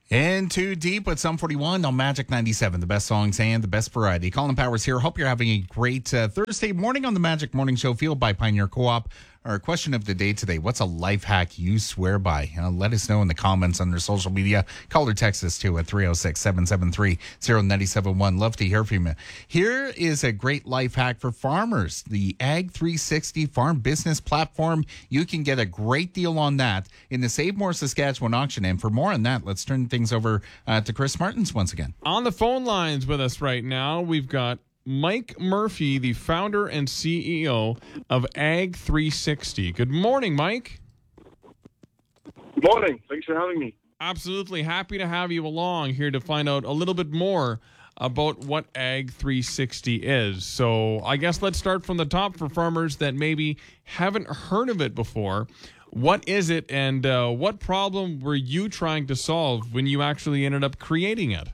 And Too Deep with Sum 41 on Magic 97, the best songs and the best variety. Colin Powers here. Hope you're having a great Thursday morning on the Magic Morning Show, fueled by Pioneer Co-op. Our question of the day today, what's a life hack you swear by? Let us know in the comments under social media. Call or text us too at 306-773-0971. Love to hear from you. Here is a great life hack for farmers. The Ag 360 Farm Business Platform. You can get a great deal on that in the Save More Saskatchewan auction. And for more on that, let's turn things over to Chris Martins once again. On the phone lines with us right now, we've got Mike Murphy, the founder and CEO of Ag 360. Good morning, Mike. Good morning. Thanks for having me. Absolutely happy to have you along here to find out a little bit more about what Ag 360 is. So I guess let's start from the top for farmers that maybe haven't heard of it before. What is it, and what problem were you trying to solve when you actually ended up creating it?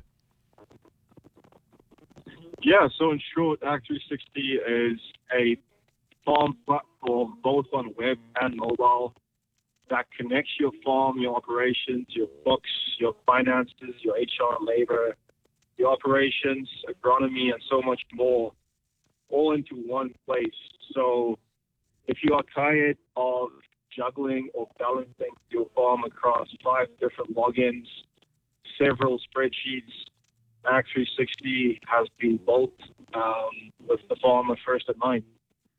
Yeah, so in short, Ag 360 is a farm platform, both on web and mobile, that connects your farm, your operations, your books, your finances, your HR and labor, your operations, agronomy, and so much more, all into one place. So if you are tired of juggling or balancing your farm across 5 different logins, several spreadsheets, Ag 360 has been built with the farmer first in mind.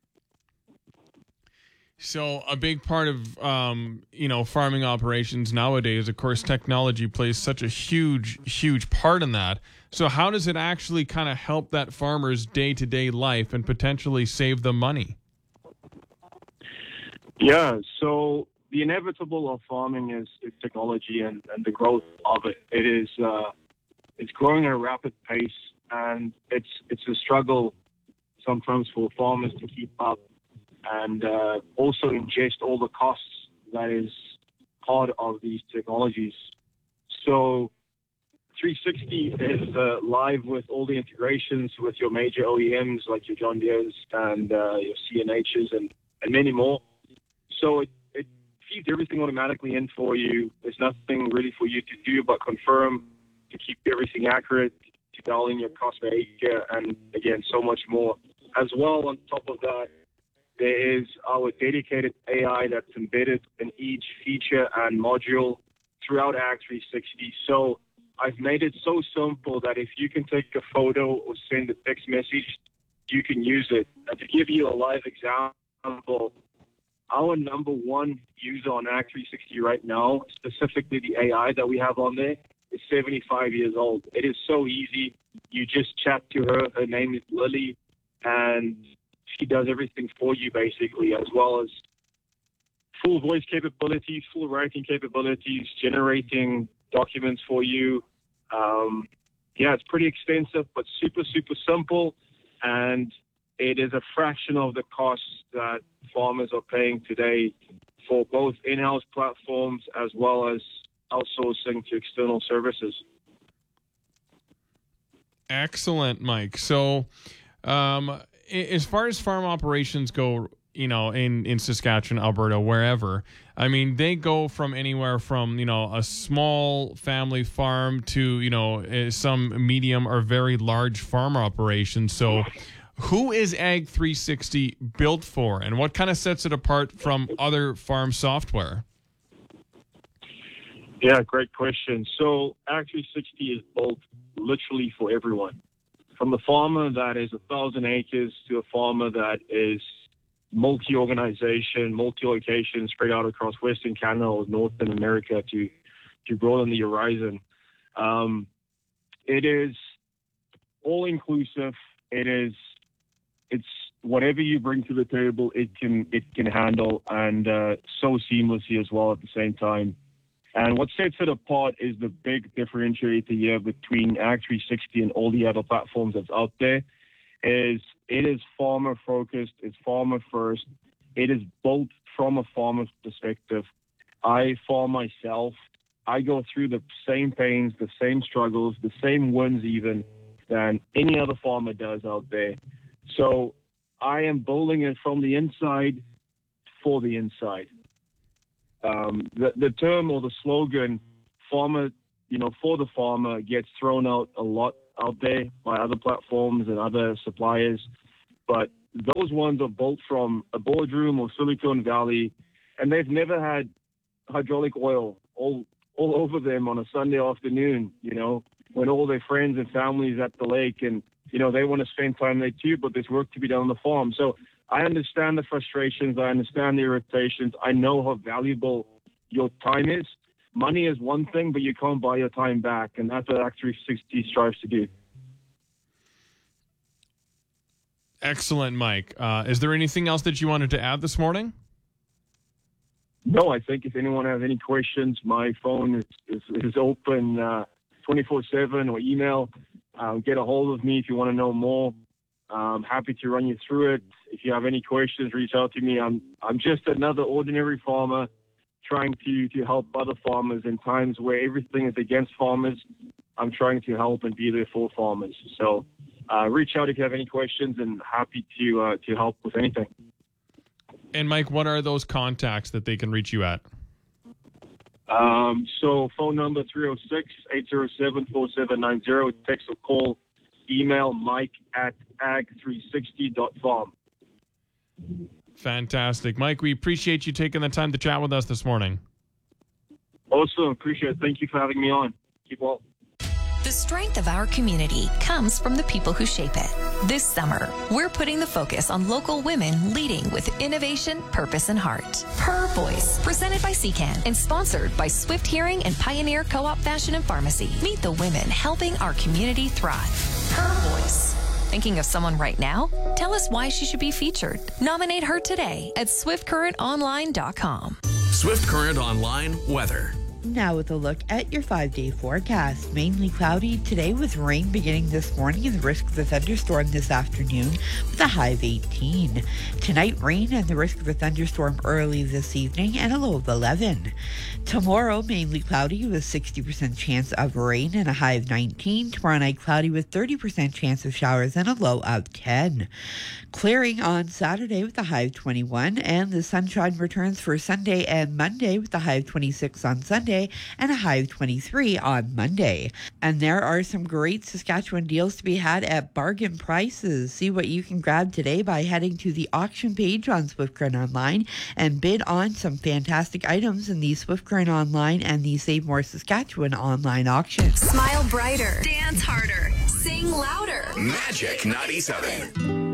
So a big part of, farming operations nowadays, of course, technology plays such a huge part in that. So how does it actually kind of help that farmer's day-to-day life and potentially save them money? Yeah, so the inevitable of farming is technology and the growth of it. It's growing at a rapid pace, and it's a struggle sometimes for farmers to keep up and also ingest all the costs that is part of these technologies. So 360 is live with all the integrations with your major OEMs like your John Deere's and your CNH's and many more. So it feeds everything automatically in for you. There's nothing really for you to do but confirm, to keep everything accurate, to dial in your cost per acre, and again, so much more. As well, on top of that, there is our dedicated AI that's embedded in each feature and module throughout Ag 360. So I've made it so simple that if you can take a photo or send a text message, you can use it. And to give you a live example, our number one user on Ag 360 right now, specifically the AI that we have on there, is 75 years old. It is so easy. You just chat to her. Her name is Lily, and she does everything for you, basically, as well as full voice capabilities, full writing capabilities, generating documents for you. It's pretty extensive, but super simple, and it is a fraction of the costs that farmers are paying today for both in-house platforms as well as outsourcing to external services. Excellent, Mike. So, as far as farm operations go, in Saskatchewan, Alberta, wherever, I mean, they go from anywhere from, a small family farm to, some medium or very large farm operations. So who is Ag 360 built for, and what kind of sets it apart from other farm software? Yeah, great question. So Ag 360 is built literally for everyone, from the farmer that is 1,000 acres to a farmer that is multi-organization, multi-location, spread out across Western Canada or Northern America to broaden the horizon. It is all-inclusive. It's whatever you bring to the table, it can handle, and so seamlessly as well at the same time. And what sets it apart is the big differentiator here between Ag 360 and all the other platforms that's out there is it is farmer focused, it's farmer first, it is built from a farmer's perspective. I farm myself. I go through the same pains, the same struggles, the same wins even than any other farmer does out there. So I am building it from the inside for the inside. The term or the slogan, farmer for the farmer gets thrown out a lot out there by other platforms and other suppliers. But those ones are built from a boardroom or Silicon Valley, and they've never had hydraulic oil all over them on a Sunday afternoon, when all their friends and families at the lake, and, they want to spend time there too, but there's work to be done on the farm. So I understand the frustrations. I understand the irritations. I know how valuable your time is. Money is one thing, but you can't buy your time back, and that's what Act 360 strives to do. Excellent, Mike. Is there anything else that you wanted to add this morning? No, I think if anyone has any questions, my phone is open 24/7, or email. Get a hold of me if you want to know more. I'm happy to run you through it. If you have any questions, reach out to me. I'm just another ordinary farmer trying to help other farmers in times where everything is against farmers. I'm trying to help and be there for farmers. So reach out if you have any questions, and happy to help with anything. And Mike, what are those contacts that they can reach you at? So phone number 306-807-4790. Text or call. Email mike@ag360.farm. Fantastic. Mike, we appreciate you taking the time to chat with us this morning. Awesome. Appreciate it. Thank you for having me on. Keep well. The strength of our community comes from the people who shape it. This summer, we're putting the focus on local women leading with innovation, purpose, and heart. Her Voice, presented by CCAN and sponsored by Swift Hearing and Pioneer Co-op Fashion and Pharmacy. Meet the women helping our community thrive. Her Voice. Thinking of someone right now? Tell us why she should be featured. Nominate her today at swiftcurrentonline.com. Swift Current Online weather. Now with a look at your 5-day forecast. Mainly cloudy today with rain beginning this morning and the risk of a thunderstorm this afternoon with a high of 18. Tonight, rain and the risk of a thunderstorm early this evening and a low of 11. Tomorrow, mainly cloudy with 60% chance of rain and a high of 19. Tomorrow night, cloudy with 30% chance of showers and a low of 10. Clearing on Saturday with a high of 21, and the sunshine returns for Sunday and Monday with a high of 26 on Sunday and a high of 23 on Monday. And there are some great Saskatchewan deals to be had at bargain prices. See what you can grab today by heading to the auction page on Swift Current Online and bid on some fantastic items in the Swift Current Online and the Save More Saskatchewan online auctions. Smile brighter, dance harder, sing louder. Magic 97.